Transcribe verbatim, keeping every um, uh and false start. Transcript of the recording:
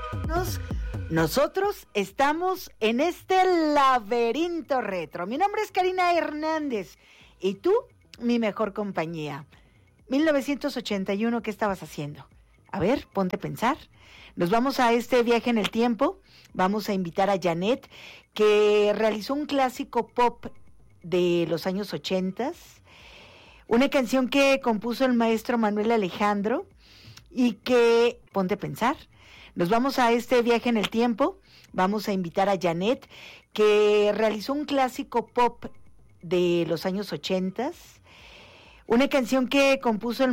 Nos- Nosotros estamos en este laberinto retro. Mi nombre es Karina Hernández y tú, mi mejor compañía. mil novecientos ochenta y uno, ¿qué estabas haciendo? A ver, ponte a pensar. Nos vamos a este viaje en el tiempo. Vamos a invitar a Janet, que realizó un clásico pop de los años ochentas, una canción que compuso el maestro Manuel Alejandro y que, ponte a pensar, nos vamos a este viaje en el tiempo. Vamos a invitar a Janet, que realizó un clásico pop de los años ochentas, una canción que compuso el